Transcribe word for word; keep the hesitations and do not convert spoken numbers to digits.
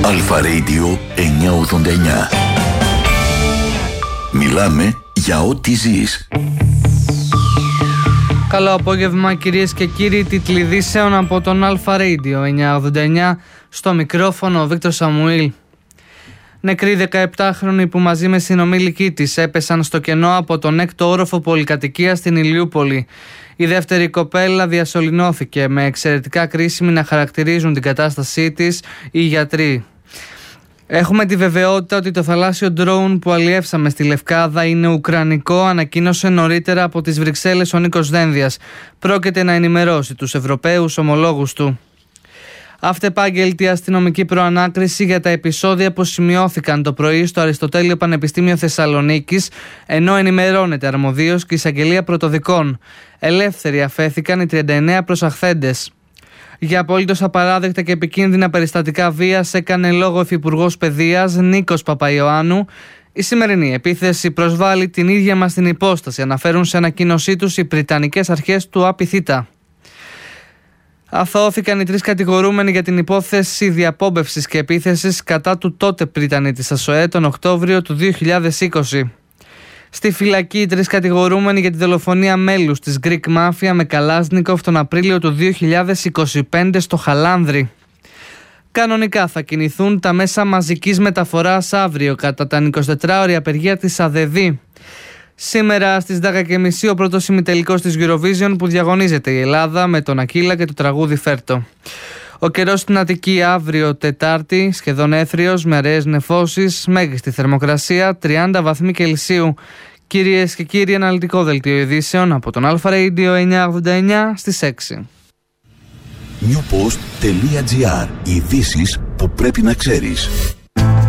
Αλφα Radio εννιακόσια ογδόντα εννιά. Μιλάμε για ό,τι ζεις. Καλό απόγευμα κυρίες και κύριοι, τίτλοι ειδήσεων από τον Αλφα Radio εννιακόσια ογδόντα εννιά. Στο μικρόφωνο ο Βίκτορ Σαμουήλ. Νεκροί δεκαεπτάχρονοι που μαζί με συνομήλικοί της έπεσαν στο κενό από τον έκτο όροφο πολυκατοικίας στην Ηλιούπολη. Η δεύτερη κοπέλα διασωληνώθηκε, με εξαιρετικά κρίσιμη να χαρακτηρίζουν την κατάστασή της οι γιατροί. Έχουμε τη βεβαιότητα ότι το θαλάσσιο ντρόουν που αλλιεύσαμε στη Λευκάδα είναι ουκρανικό, ανακοίνωσε νωρίτερα από τις Βρυξέλλες ο Νίκος Δένδιας. Πρόκειται να ενημερώσει τους Ευρωπαίους ομολόγους του. Αυτεπάγγελτη αστυνομική προανάκριση για τα επεισόδια που σημειώθηκαν το πρωί στο Αριστοτέλειο Πανεπιστήμιο Θεσσαλονίκης, ενώ ενημερώνεται αρμοδίως και η εισαγγελία πρωτοδικών. Ελεύθεροι αφέθηκαν οι τριάντα εννέα προσαχθέντες. Για απολύτως απαράδεκτα και επικίνδυνα περιστατικά βίας έκανε λόγο ο Υφυπουργός Παιδείας Νίκος Παπαϊωάννου. Η σημερινή επίθεση προσβάλλει την ίδια μας την υπόσταση, αναφέρουν σε ανακοίνωσή τους οι Βρυτανικές αρχές του ΑΠΙΘΙΤΑ. Αθωώθηκαν οι τρεις κατηγορούμενοι για την υπόθεση διαπόμπευσης και επίθεσης κατά του τότε πρίτανη της ΑΣΟΕ τον Οκτώβριο του δύο χιλιάδες είκοσι. Στη φυλακή οι τρεις κατηγορούμενοι για τη δολοφονία μέλους της Greek Mafia με Καλάσνικοφ τον Απρίλιο του δύο χιλιάδες είκοσι πέντε στο Χαλάνδρι. Κανονικά θα κινηθούν τα μέσα μαζικής μεταφοράς αύριο κατά τα εικοσιτετράωρη απεργία της ΑΔΕΔ. Σήμερα στις δέκα και μισή ο πρώτος ημιτελικός της Eurovision που διαγωνίζεται η Ελλάδα με τον Ακύλα και το τραγούδι Φέρτο. Ο καιρός στην Αττική αύριο Τετάρτη σχεδόν έθριος με αραιές νεφώσεις, μέγιστη θερμοκρασία τριάντα βαθμοί Κελσίου. Κυρίες και κύριοι, αναλυτικό δελτίο ειδήσεων από τον Αλφα Radio εννιακόσια ογδόντα εννιά στις έξι. newpost.gr. Ειδήσεις που πρέπει να ξέρεις.